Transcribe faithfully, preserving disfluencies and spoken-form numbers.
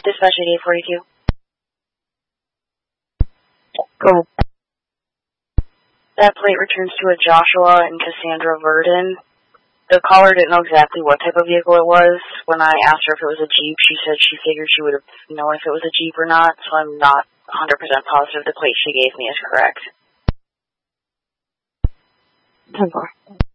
Dispatch eighty-eight forty-two. Go. That plate returns to a Joshua and Cassandra Verdon. The caller didn't know exactly what type of vehicle it was. When I asked her if it was a Jeep, she said she figured she would have known if it was a Jeep or not, so I'm not one hundred percent positive the plate she gave me is correct. ten four.